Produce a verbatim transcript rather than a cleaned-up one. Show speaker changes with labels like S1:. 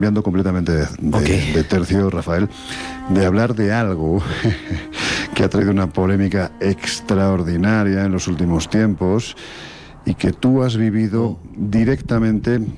S1: cambiando completamente de, de,
S2: Okay.
S1: de tercio, Rafael, de hablar de algo que ha traído una polémica extraordinaria en los últimos tiempos y que tú has vivido directamente